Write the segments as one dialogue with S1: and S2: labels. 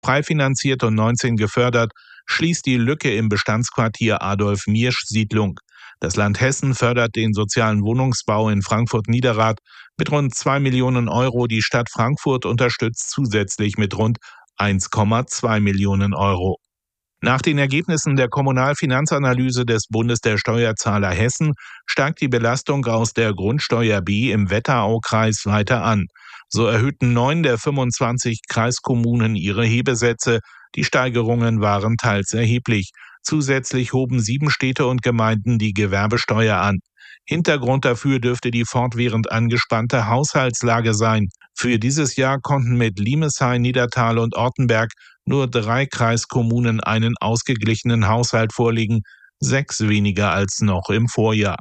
S1: frei finanziert und 19 gefördert, schließt die Lücke im Bestandsquartier Adolf-Miersch-Siedlung. Das Land Hessen fördert den sozialen Wohnungsbau in Frankfurt-Niederrad mit rund 2 Millionen Euro. Die Stadt Frankfurt unterstützt zusätzlich mit rund 1,2 Millionen Euro. Nach den Ergebnissen der Kommunalfinanzanalyse des Bundes der Steuerzahler Hessen steigt die Belastung aus der Grundsteuer B im Wetteraukreis weiter an. So erhöhten 9 der 25 Kreiskommunen ihre Hebesätze. Die Steigerungen waren teils erheblich. Zusätzlich hoben 7 Städte und Gemeinden die Gewerbesteuer an. Hintergrund dafür dürfte die fortwährend angespannte Haushaltslage sein. Für dieses Jahr konnten mit Limeshain, Niedertal und Ortenberg nur 3 Kreiskommunen einen ausgeglichenen Haushalt vorlegen, 6 weniger als noch im Vorjahr.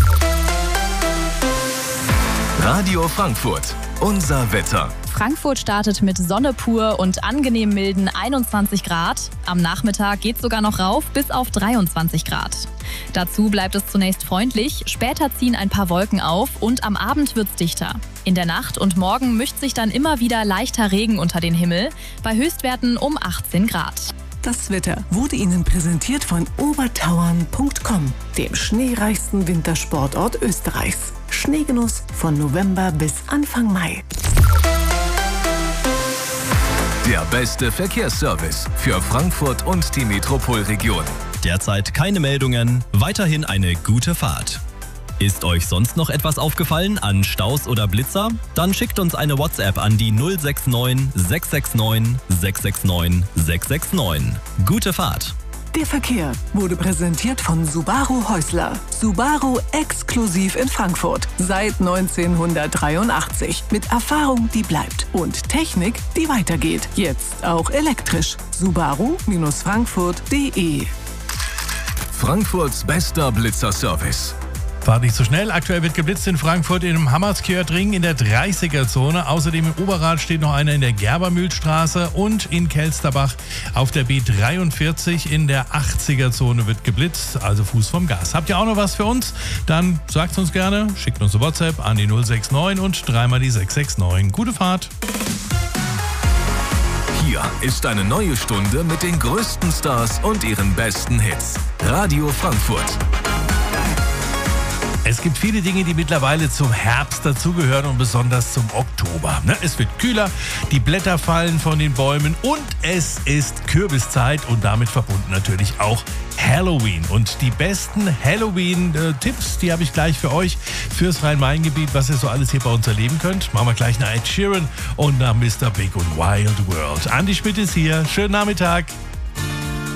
S2: Radio Frankfurt, unser Wetter.
S3: Frankfurt startet mit Sonne pur und angenehm milden 21 Grad. Am Nachmittag geht es sogar noch rauf bis auf 23 Grad. Dazu bleibt es zunächst freundlich, später ziehen ein paar Wolken auf und am Abend wird's dichter. In der Nacht und morgen mischt sich dann immer wieder leichter Regen unter den Himmel, bei Höchstwerten um 18 Grad.
S4: Das Wetter wurde Ihnen präsentiert von obertauern.com, dem schneereichsten Wintersportort Österreichs. Schneegenuss von November bis Anfang Mai.
S2: Der beste Verkehrsservice für Frankfurt und die Metropolregion.
S5: Derzeit keine Meldungen, weiterhin eine gute Fahrt. Ist euch sonst noch etwas aufgefallen an Staus oder Blitzer? Dann schickt uns eine WhatsApp an die 069 669 669 669. Gute Fahrt!
S4: Der Verkehr wurde präsentiert von Subaru Häusler. Subaru exklusiv in Frankfurt. Seit 1983. Mit Erfahrung, die bleibt. Und Technik, die weitergeht. Jetzt auch elektrisch. Subaru-Frankfurt.de.
S2: Frankfurts bester Blitzerservice.
S6: Fahrt nicht so schnell. Aktuell wird geblitzt in Frankfurt im Hammerskjörtring in der 30er-Zone. Außerdem im Oberrad steht noch einer in der Gerbermühlstraße und in Kelsterbach auf der B43 in der 80er-Zone wird geblitzt. Also Fuß vom Gas. Habt ihr auch noch was für uns? Dann sagt uns gerne. Schickt uns eine WhatsApp an die 069 und 3 die 669. Gute Fahrt.
S2: Hier ist eine neue Stunde mit den größten Stars und ihren besten Hits. Radio Frankfurt.
S6: Es gibt viele Dinge, die mittlerweile zum Herbst dazugehören und besonders zum Oktober. Es wird kühler, die Blätter fallen von den Bäumen und es ist Kürbiszeit und damit verbunden natürlich auch Halloween. Und die besten Halloween-Tipps, die habe ich gleich für euch, fürs Rhein-Main-Gebiet, was ihr so alles hier bei uns erleben könnt. Machen wir gleich nach Ed Sheeran und nach Mr. Big und Wild World. Andi Schmidt ist hier. Schönen Nachmittag.